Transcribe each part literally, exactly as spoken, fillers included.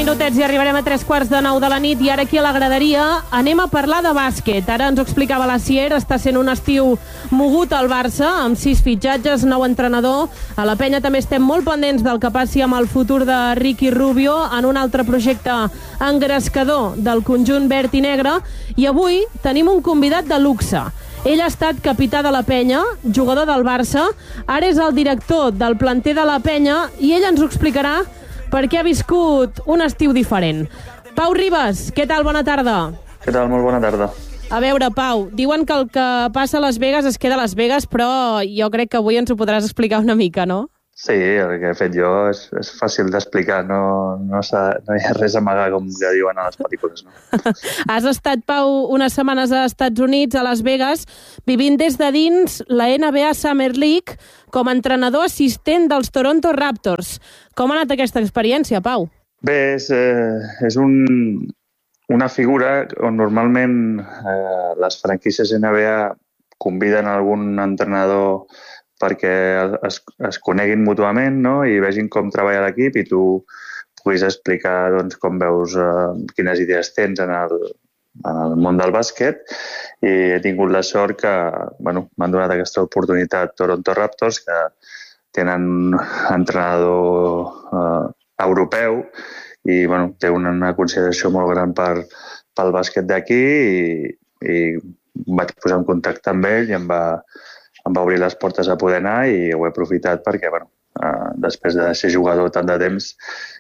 minutets i arribarem a tres quarts de nou de la nit i ara aquí a la graderia anem a parlar de bàsquet. Ara ens ho explicava la Sier, està sent un estiu mogut al Barça, amb sis fitxatges, nou entrenador. A la penya també estem molt pendents del que passi amb el futur de Ricky Rubio en un altre projecte engrescador del conjunt verd i negre. I avui tenim un convidat de luxe. Ell ha estat capità de la penya, jugador del Barça, ara és el director del planter de la penya i ell ens ho explicarà perquè ha viscut un estiu diferent. Pau Ribas, què tal? Bona tarda. Què tal? Molt bona tarda. A veure, Pau, diuen que el que passa a Las Vegas es queda a Las Vegas, però jo crec que avui ens ho podràs explicar una mica, no? Sí, el que he fet jo és, és fàcil d'explicar, no, no, no hi ha res a amagar, com ja diuen a les pel·lícules. No? Has estat, Pau, unes setmanes als Estats Units, a Las Vegas, vivint des de dins la N B A Summer League com a entrenador assistent dels Toronto Raptors. Com ha anat aquesta experiència, Pau? Bé, és, eh, és un, una figura on normalment eh, les franquícies N B A conviden algun entrenador perquè es, es coneguin mútuament, no? I vegin com treballa l'equip i tu puguis explicar doncs, com veus eh, quines idees tens en el, en el món del bàsquet. I he tingut la sort que bueno, m'han donat aquesta oportunitat Toronto Raptors, que tenen un entrenador eh, europeu i bueno, té una, una consideració molt gran per, pel bàsquet d'aquí i, i vaig posar en contacte amb ell i em va, em va obrir les portes a poder anar i ho he aprofitat perquè bueno, eh, després de ser jugador tant de temps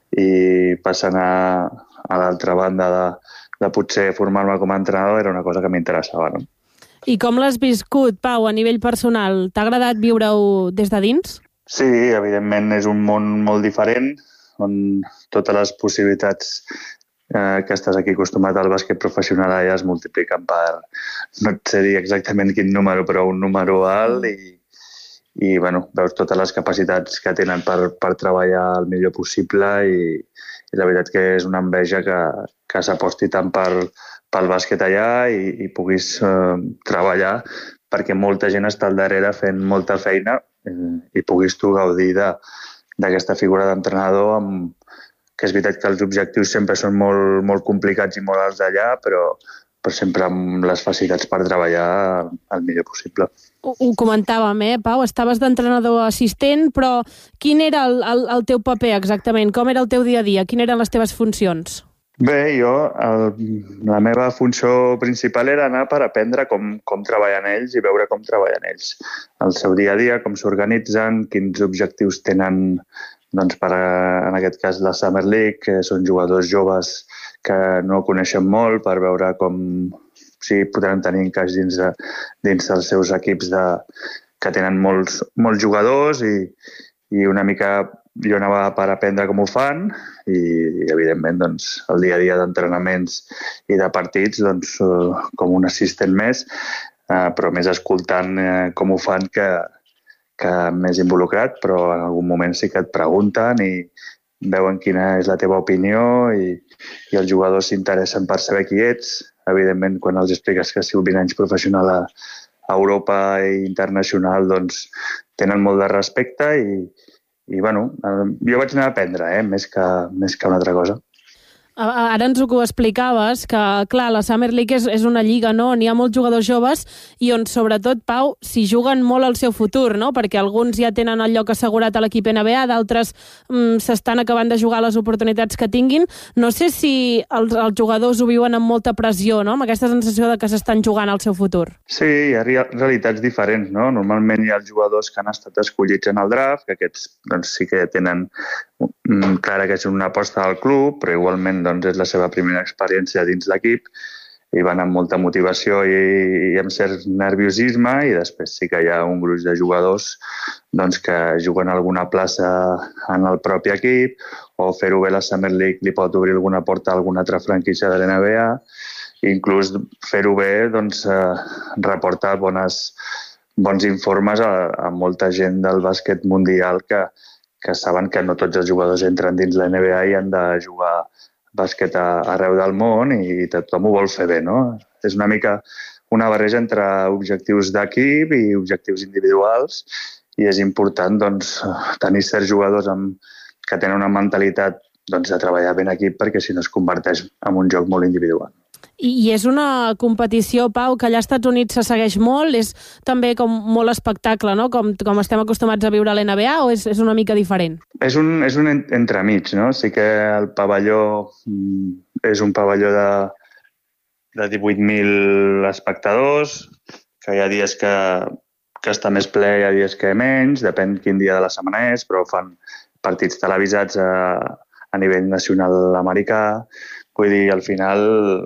i passant a, a l'altra banda de, de potser formar-me com a entrenador era una cosa que m'interessava. No? I com l'has viscut, Pau, a nivell personal? T'ha agradat viure-ho des de dins? Sí, evidentment és un món molt diferent on totes les possibilitats eh, que estàs aquí acostumat al bàsquet professional allà es multipliquen per, no et sé dir exactament quin número, però un número alt i, i bueno, veus totes les capacitats que tenen per, per treballar el millor possible i, i la veritat que és una enveja que, que s'aposti tant per, pel bàsquet allà i, i puguis eh, treballar perquè molta gent està al darrere fent molta feina eh, i puguis tu gaudir de, d'aquesta figura d'entrenador amb que és veritat que els objectius sempre són molt, molt complicats i molt alts d'allà, però, però sempre amb les facilitats per treballar el millor possible. Ho, ho comentàvem, eh, Pau? Estaves d'entrenador assistent, però quin era el, el, el teu paper exactament? Com era el teu dia a dia? Quines eren les teves funcions? Bé, jo, el, la meva funció principal era anar per aprendre com, com treballen ells i veure com treballen ells. El seu dia a dia, com s'organitzen, quins objectius tenen doncs, per, en aquest cas, la Summer League, que són jugadors joves que no coneixen molt, per veure com si podran tenir encaix dins, de, dins dels seus equips de, que tenen molts, molts jugadors i, i una mica jo anava per aprendre com ho fan i, i evidentment, doncs, el dia a dia d'entrenaments i de partits doncs, com un assistent més, eh, però més escoltant eh, com ho fan que que més involucrat, però en algun moment sí que et pregunten i veuen quina és la teva opinió i, i els jugadors s'interessen per saber qui ets. Evidentment, quan els expliques que ha sigut vint anys professional a, a Europa i internacional, doncs tenen molt de respecte i, i bueno, jo vaig anar a aprendre, eh, més que, més que una altra cosa. Ara ens ho explicaves, que clar, la Summer League és, és una lliga, no?, on hi ha molts jugadors joves i on, sobretot, Pau, s'hi juguen molt el seu futur, no?, perquè alguns ja tenen el lloc assegurat a l'equip N B A, d'altres mm, s'estan acabant de jugar les oportunitats que tinguin. No sé si els, els jugadors ho viuen amb molta pressió, no?, amb aquesta sensació de que s'estan jugant el seu futur. Sí, hi ha realitats diferents, no? Normalment hi ha els jugadors que han estat escollits en el draft, que aquests doncs, sí que tenen mm, clara que és una aposta del club, però igualment doncs, és la seva primera experiència dins l'equip i van amb molta motivació i, i amb cert nerviosisme i després sí que hi ha un gruix de jugadors doncs, que juguen alguna plaça en el propi equip o fer-ho bé la Summer League li pot obrir alguna porta a alguna altra franquícia de l'N B A i inclús fer-ho bé doncs, eh, reportar bones, bons informes a, a molta gent del bàsquet mundial que, que saben que no tots els jugadors entren dins l'N B A i han de jugar bàsquet arreu del món i tothom ho vol fer bé, no? És una mica una barreja entre objectius d'equip i objectius individuals i és important doncs, tenir certs jugadors amb, que tenen una mentalitat doncs, de treballar ben equip, perquè si no es converteix en un joc molt individual. I, I és una competició, Pau, que allà als Estats Units se segueix molt, és també com molt espectacle, no? Com, com estem acostumats a viure a l'N B A, o és, és una mica diferent? És un, és un entremig, no? Sí que el pavelló és un pavelló de, de divuit mil espectadors, que hi ha dies que, que està més ple, hi ha dies que menys, depèn quin dia de la setmana és, però fan partits televisats a, a nivell nacional americà. Vull dir, al final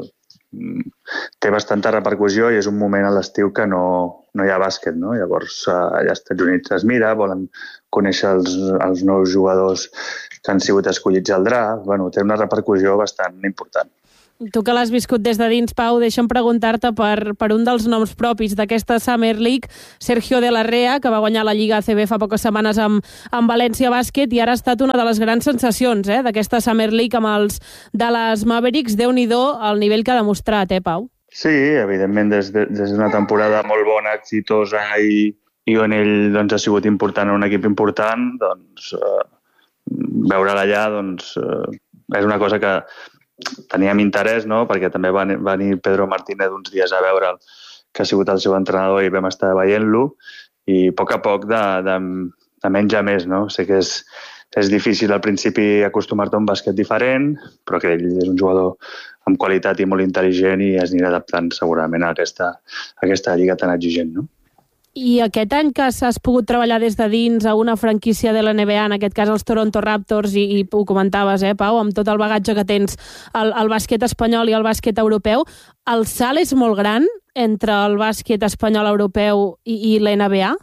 té bastanta repercussió i és un moment a l'estiu que no, no hi ha bàsquet, no? Llavors, allà als Estats Units es mira, volen conèixer els, els nous jugadors que han sigut escollits al draft. Bueno, té una repercussió bastant important. Tu que l'has viscut des de dins, Pau, deixa'm preguntar-te per, per un dels noms propis d'aquesta Summer League, Sergio de la Rea, que va guanyar la Lliga A C B fa poques setmanes amb, amb València Bàsquet i ara ha estat una de les grans sensacions eh, d'aquesta Summer League amb els Dallas Mavericks. Déu-n'hi-do el nivell que ha demostrat, eh, Pau? Sí, evidentment, des d'una de, des temporada molt bona, exitosa i, i on ell doncs, ha sigut important en un equip important, doncs eh, veure'l allà doncs, eh, és una cosa que teníem interès, no? Perquè també va venir Pedro Martínez uns dies a veure'l, que ha sigut el seu entrenador i vam estar veient-lo, i a poc a poc de, de, de menys a més, no? Sé que és, és difícil al principi acostumar-te a un bàsquet diferent, però que ell és un jugador amb qualitat i molt intel·ligent i es anirà adaptant segurament a aquesta, a aquesta lliga tan exigent, no? I aquest any que has pogut treballar des de dins a una franquícia de la N B A, en aquest cas els Toronto Raptors, i, i ho comentaves, eh, Pau, amb tot el bagatge que tens al, al bàsquet espanyol i al bàsquet europeu, el salt és molt gran entre el bàsquet espanyol europeu i, i la N B A?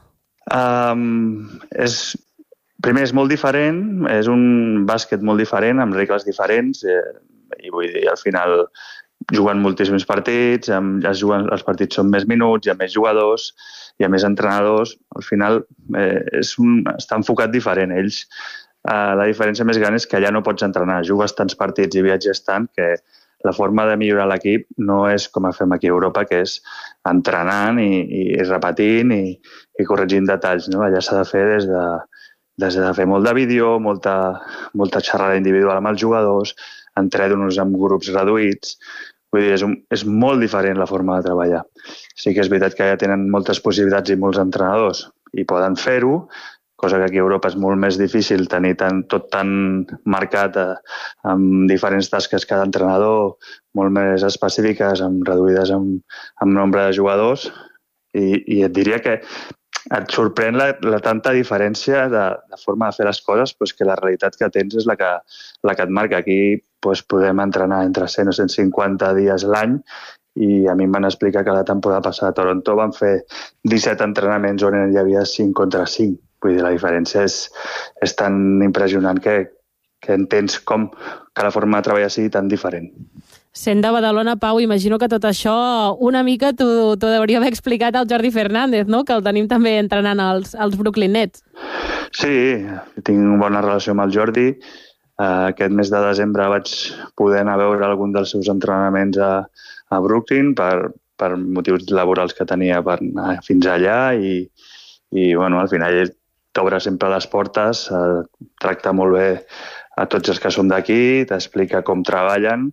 Um, és, primer, és molt diferent, és un bàsquet molt diferent, amb regles diferents, eh, i vull dir, al final juguen moltíssims partits, amb, es juguen, els partits són més minuts, hi ha més jugadors, hi ha més entrenadors, al final eh, és un, està enfocat diferent. Ells, eh, la diferència més gran és que allà no pots entrenar, jugues tants partits i viatges tant que la forma de millorar l'equip no és com a fem aquí a Europa, que és entrenant i, i repetint i, i corregint detalls, no? Allà s'ha de fer des de, des de fer molt de vídeo, molta, molta xerrada individual amb els jugadors, entrenadors amb grups reduïts. Vull dir, és, un, és molt diferent la forma de treballar. Sí que és veritat que ja tenen moltes possibilitats i molts entrenadors i poden fer-ho, cosa que aquí a Europa és molt més difícil tenir tant, tot tan marcat eh, amb diferents tasques cada entrenador, molt més específiques, amb, reduïdes amb, amb nombre de jugadors. I, i et diria que et sorprèn la, la tanta diferència de, de forma de fer les coses, doncs que la realitat que tens és la que, la que et marca. Aquí doncs, podem entrenar entre cent o cent cinquanta dies l'any i a mi em van explicar que la temporada passada a Toronto van fer disset entrenaments on hi havia cinc contra cinc. Vull dir, la diferència és, és tan impressionant que, que entens com que la forma de treballar sigui tan diferent. Sent de Badalona, Pau, imagino que tot això una mica t'ho hauria d'haver explicat al Jordi Fernández, no? Que el tenim també entrenant als, als Brooklyn Nets. Sí, tinc una bona relació amb el Jordi. Uh, aquest mes de desembre vaig poder anar a veure algun dels seus entrenaments a, a Brooklyn per, per motius laborals que tenia per anar fins allà i, i bueno, al final ell t'obre sempre les portes, uh, tracta molt bé a tots els que som d'aquí, t'explica com treballen,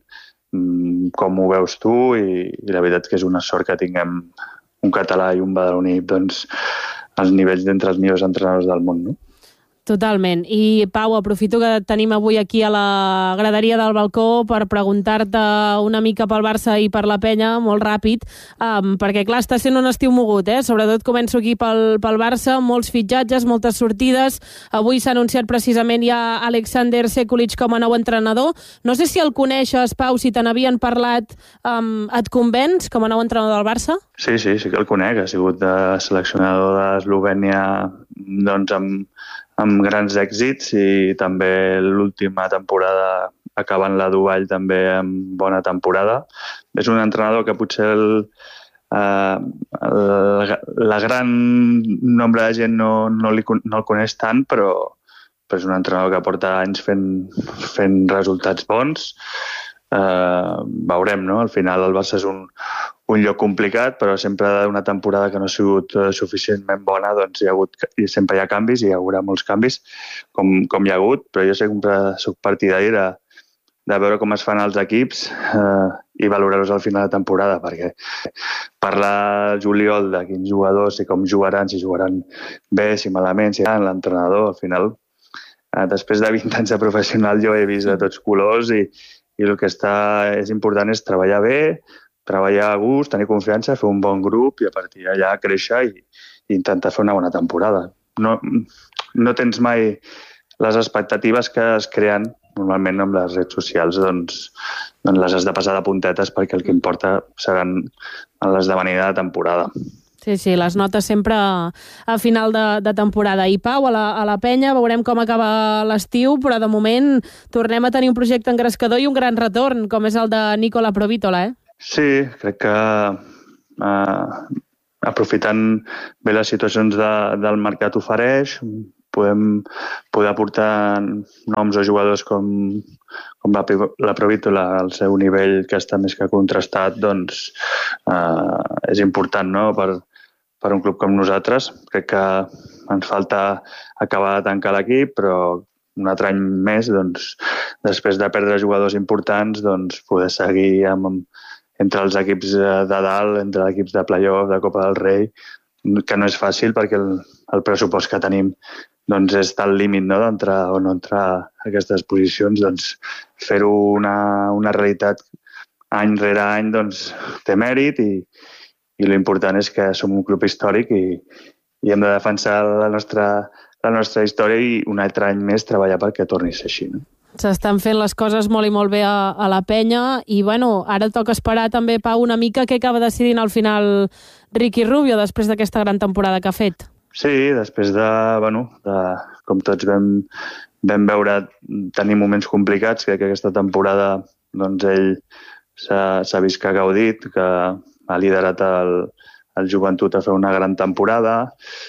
com ho veus tu i, i la veritat que és una sort que tinguem un català i un badaloní doncs, als nivells d'entre els millors entrenadors del món, no? Totalment. I, Pau, aprofito que tenim avui aquí a la graderia del balcó per preguntar-te una mica pel Barça i per la penya, molt ràpid, um, perquè, clar, està sent un estiu mogut, eh? Sobretot començo aquí pel, pel Barça, molts fitxatges, moltes sortides. Avui s'ha anunciat precisament ja Alexander Sekulic com a nou entrenador. No sé si el coneixes, Pau, si te n'havien parlat, um, et convenç com a nou entrenador del Barça? Sí, sí, sí que el conec. Ha sigut de seleccionador d'Eslovènia doncs, amb amb grans èxits i també l'última temporada acabant la Dubai també amb bona temporada. És un entrenador que potser el, eh, el, la gran nombre de gent no, no, li, no el coneix tant, però, però és un entrenador que porta anys fent, fent resultats bons. Eh, veurem, no? Al final el Barça és un, un lloc complicat, però sempre una temporada que no ha sigut suficientment bona, doncs hi ha hagut, i sempre hi ha canvis, i hi haurà molts canvis, com, com hi ha hagut, però jo sempre soc partidari de, de veure com es fan els equips eh, i valorar-los al final de temporada, perquè parlar al juliol de quins jugadors i com jugaran, si jugaran bé, si malament, si l'entrenador, al final, eh, després de vint anys de professional, jo he vist de tots colors i, i el que està, és important és treballar bé, treballar a gust, tenir confiança, fer un bon grup i a partir d'allà créixer i, i intentar fer una bona temporada. No, no tens mai les expectatives que es creen normalment amb les redes socials, doncs, doncs les has de passar de puntetes perquè el que importa seran l'esdevenida de temporada. Sí, sí, les notes sempre a final de, de temporada. I Pau, a la, a la penya veurem com acaba l'estiu, però de moment tornem a tenir un projecte engrescador i un gran retorn, com és el de Nicola Provítola, eh? Sí, crec que eh, aprofitant bé les situacions de, del mercat ofereix, podem poder aportar noms o jugadors com, com la, la Provítola al seu nivell que està més que contrastat, doncs eh, és important, no?, per, per un club com nosaltres. Crec que ens falta acabar de tancar l'equip, però un altre any més, doncs, després de perdre jugadors importants, doncs, poder seguir amb, amb entre els equips de dalt, entre equips de playoff, de Copa del Rei, que no és fàcil perquè el, el pressupost que tenim doncs és tal límit, no?, d'entrar o no entrar a aquestes posicions, doncs fer-ho una, una realitat any rere any doncs té mèrit i, i l'important és que som un club històric i, i hem de defensar la nostra, la nostra història i un altre any més treballar perquè torni a ser així, no? S'estan fent les coses molt i molt bé a, a la penya i, bueno, ara toca esperar també, Pau, una mica què acaba decidint al final Ricky Rubio després d'aquesta gran temporada que ha fet. Sí, després de, bueno, de, com tots vam, vam veure, tenir moments complicats, crec que aquesta temporada doncs ell s'ha vist que ha gaudit, que ha liderat el, el joventut a fer una gran temporada,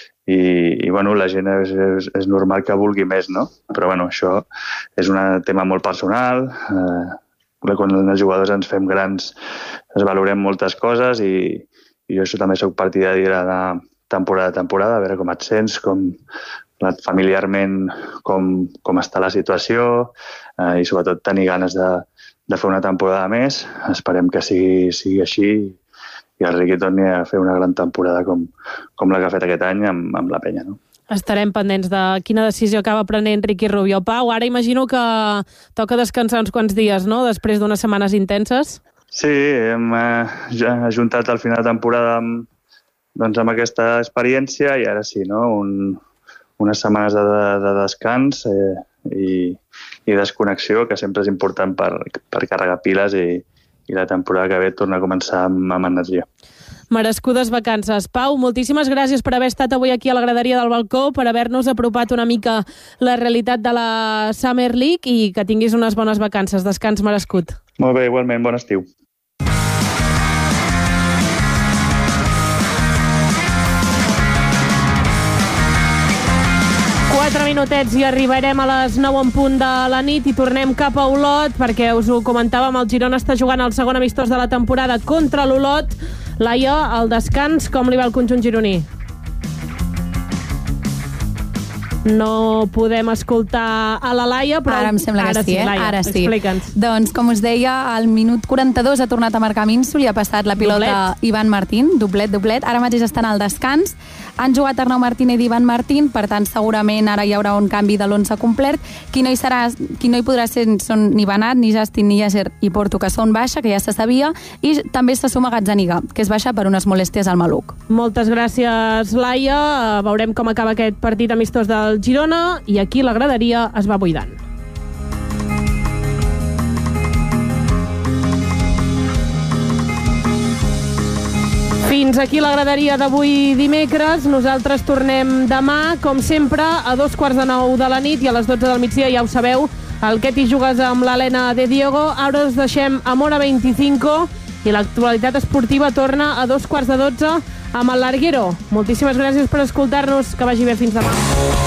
i, i bueno, la gent és, és, és normal que vulgui més, no? Però bueno, això és un tema molt personal. Eh, quan els jugadors ens fem grans ens valorem moltes coses i, i jo això també soc partidari d'anar temporada a temporada, a veure com et sents, com familiarment com, com està la situació eh, i sobretot tenir ganes de, de fer una temporada més. Esperem que sigui, sigui així i el Riqui torni a fer una gran temporada com, com la que ha fet aquest any amb, amb la penya, no? Estarem pendents de quina decisió acaba prenent Ricky Rubio. Pau, ara imagino que toca descansar uns quants dies, no?, després d'unes setmanes intenses. Sí, hem eh, ja ajuntat al final de temporada amb, doncs amb aquesta experiència i ara sí, no?, Un, unes setmanes de, de descans eh, i, i desconnexió, que sempre és important per, per carregar piles i, i la temporada que ve torna a començar amb, amb energia. Merescudes vacances. Pau, moltíssimes gràcies per haver estat avui aquí a la graderia del balcó, per haver-nos apropat una mica la realitat de la Summer League i que tinguis unes bones vacances. Descans merescut. Molt bé, igualment, bon estiu. Quatre minutets i arribarem a les nou en punt de la nit i tornem cap a Olot perquè us ho comentàvem, el Girona està jugant el segon amistós de la temporada contra l'Olot. Laia, al descans, com li va el conjunt gironí? No podem escoltar a la Laia, però... Ara em sembla que ara sí, eh? Laia, ara sí. Explica'ns. Doncs, com us deia, al minut quaranta-dos ha tornat a marcar Minso, li ha passat la pilota Doblet. Ivan Martín, doblet, doblet. Ara mateix estan al descans. Han jugat Arnau Martínez i Ivan Martín, per tant, segurament ara hi haurà un canvi de l'onze complet. Qui no hi serà, qui no hi podrà ser són ni Banat, ni Justin, ni Yasser i Porto, que són baixa, que ja se sabia, i també se suma Gazzaniga, que és baixa per unes molèsties al maluc. Moltes gràcies, Laia. Veurem com acaba aquest partit amistós del Girona i aquí la graderia es va buidant. Fins aquí la graderia d'avui dimecres. Nosaltres tornem demà, com sempre, a dos quarts de nou de la nit i a les dotze del migdia, ja ho sabeu, el que t'hi jugues amb l'Helena de Diego. Ara us deixem amb Hora vint-i-cinc i l'actualitat esportiva torna a dos quarts de dotze amb el Larguero. Moltíssimes gràcies per escoltar-nos. Que vagi bé, fins demà.